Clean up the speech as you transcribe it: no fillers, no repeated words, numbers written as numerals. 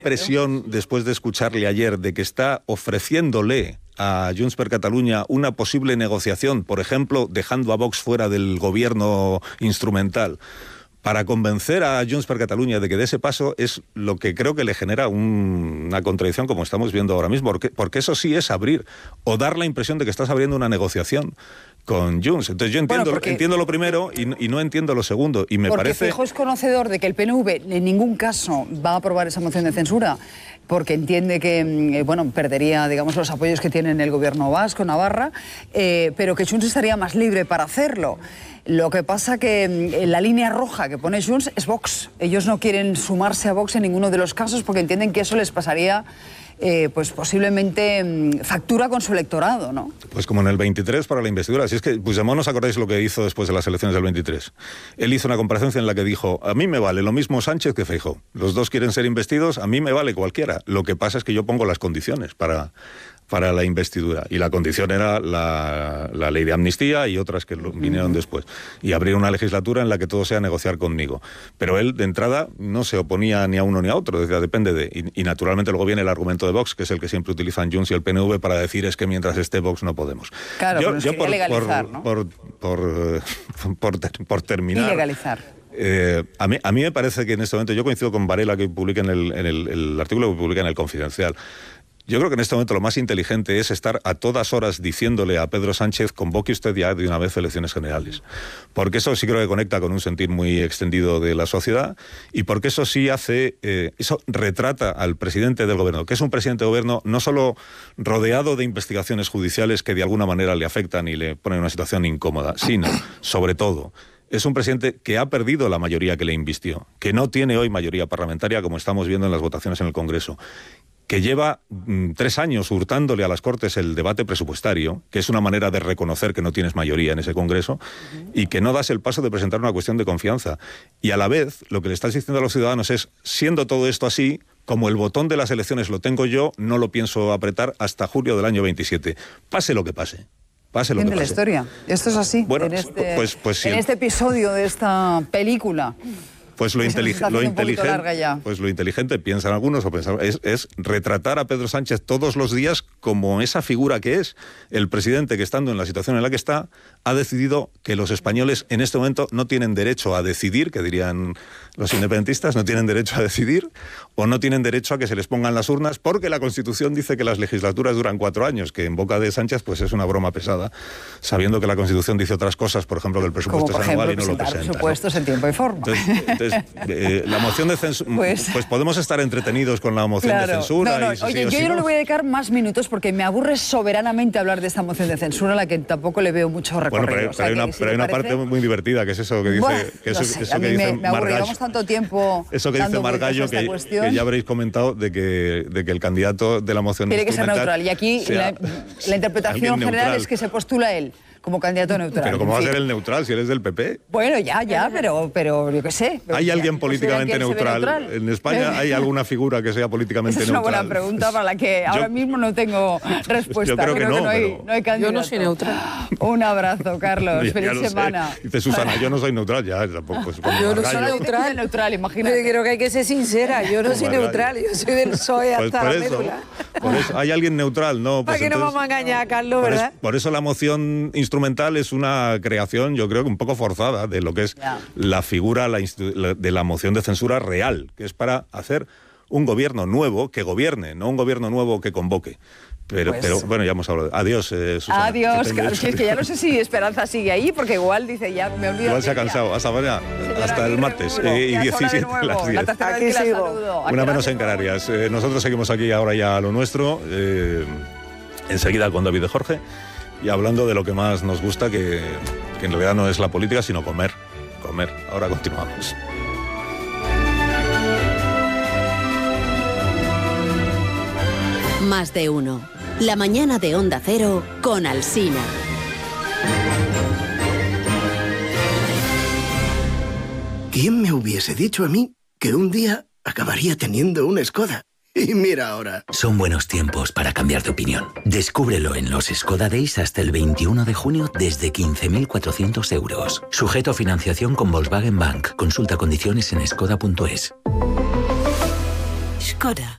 Presión después de escucharle ayer de que está ofreciéndole a Junts per Catalunya una posible negociación, por ejemplo, dejando a Vox fuera del gobierno instrumental, para convencer a Junts per Catalunya de que dé ese paso, es lo que creo que le genera una contradicción como estamos viendo ahora mismo, porque eso sí es abrir o dar la impresión de que estás abriendo una negociación con Junts. Entonces yo entiendo lo primero y no entiendo lo segundo. Y me porque parece... Feijóo es conocedor de que el PNV en ningún caso va a aprobar esa moción de censura, porque entiende que perdería, digamos, los apoyos que tiene en el gobierno vasco, Navarra, pero que Junts estaría más libre para hacerlo. Lo que pasa que la línea roja que pone Junts es Vox. Ellos no quieren sumarse a Vox en ninguno de los casos porque entienden que eso les pasaría posiblemente factura con su electorado, ¿no? Pues como en el 23 para la investidura. Si es que Puigdemont, ¿os acordáis lo que hizo después de las elecciones del 23? Él hizo una comparecencia en la que dijo: a mí me vale lo mismo Sánchez que Feijóo. Los dos quieren ser investidos, a mí me vale cualquiera. Lo que pasa es que yo pongo las condiciones para la investidura. Y la condición era la ley de amnistía y otras que vinieron después. Y abrir una legislatura en la que todo sea negociar conmigo. Pero él, de entrada, no se oponía ni a uno ni a otro. Decía, depende de... Y naturalmente luego viene el argumento de Vox, que es el que siempre utilizan Junts y el PNV para decir es que mientras esté Vox no podemos. Claro, yo por legalizar, ¿no? Por terminar... Ilegalizar. A mí me parece que en este momento, yo coincido con Varela, que publica en el artículo que publica en El Confidencial. Yo creo que en este momento lo más inteligente es estar a todas horas diciéndole a Pedro Sánchez: convoque usted ya de una vez elecciones generales. Porque eso sí creo que conecta con un sentir muy extendido de la sociedad, y porque eso sí hace, eso retrata al presidente del gobierno, que es un presidente de gobierno no solo rodeado de investigaciones judiciales que de alguna manera le afectan y le ponen en una situación incómoda, sino, sobre todo, es un presidente que ha perdido la mayoría que le invistió, que no tiene hoy mayoría parlamentaria, como estamos viendo en las votaciones en el Congreso, que lleva 3 años hurtándole a las Cortes el debate presupuestario, que es una manera de reconocer que no tienes mayoría en ese Congreso, y que no das el paso de presentar una cuestión de confianza. Y a la vez, lo que le estás diciendo a los ciudadanos es: siendo todo esto así, como el botón de las elecciones lo tengo yo, no lo pienso apretar hasta julio del año 27. Pase lo que pase. Pase lo que pase. La historia. Esto es así. Bueno, en sí. este episodio de esta película. Pues lo inteligente, piensan algunos, es retratar a Pedro Sánchez todos los días como esa figura que es el presidente, que estando en la situación en la que está, ha decidido que los españoles en este momento no tienen derecho a decidir, que dirían los independentistas, no tienen derecho a decidir, o no tienen derecho a que se les pongan las urnas, porque la Constitución dice que las legislaturas duran 4 años, que en boca de Sánchez pues es una broma pesada, sabiendo que la Constitución dice otras cosas, por ejemplo, que el presupuesto es anual y no lo presenta. Presupuestos en tiempo y forma. Entonces, la moción de censura, pues podemos estar entretenidos con la moción de censura. Oye, yo no le voy a dedicar más minutos porque me aburre soberanamente hablar de esta moción de censura, a la que tampoco le veo mucho recorrido. Bueno, pero hay una parte muy divertida, que es eso que dice, me aburre, llevamos tanto tiempo. Eso que dice Margallo, que ya habréis comentado, de que el candidato de la moción tiene que ser neutral. Y aquí la interpretación general es que se postula él como candidato neutral. Pero ¿cómo va a ser el neutral si eres del PP? Bueno, pero yo qué sé. ¿Hay alguien políticamente neutral? ¿En España hay alguna figura que sea políticamente neutral? Es una buena pregunta para la que ahora mismo no tengo respuesta. Yo creo que no hay candidato. Yo no soy neutral. Un abrazo, Carlos. Feliz semana. Dice Susana, yo no soy neutral, ya tampoco. Yo no soy neutral, imagínate. Creo que hay que ser sincera. Yo no soy neutral, yo soy del PSOE hasta la médula. Por eso, ¿hay alguien neutral? No. ¿Para qué no vamos a engañar a Carlos, verdad? Por eso la moción instrumental es una creación, yo creo que un poco forzada, de lo que es la figura de la moción de censura real, que es para hacer un gobierno nuevo que gobierne, no un gobierno nuevo que convoque. Pero bueno, ya hemos hablado. Adiós, Susana. Adiós, claro, es que ya no sé si Esperanza sigue ahí, porque igual dice, ya me olvido. Igual se ha cansado. Hasta mañana, hasta el martes. Y 17 a las 10. Aquí sigo. Una menos en Canarias. Nosotros seguimos aquí ahora ya a lo nuestro. Enseguida con David de Jorge. Y hablando de lo que más nos gusta, que en realidad no es la política, sino comer. Ahora continuamos. Más de uno. La mañana de Onda Cero con Alsina. ¿Quién me hubiese dicho a mí que un día acabaría teniendo una Skoda? Y mira ahora. Son buenos tiempos para cambiar de opinión. Descúbrelo en los Skoda Days hasta el 21 de junio desde 15.400 euros. Sujeto a financiación con Volkswagen Bank. Consulta condiciones en skoda.es. Skoda.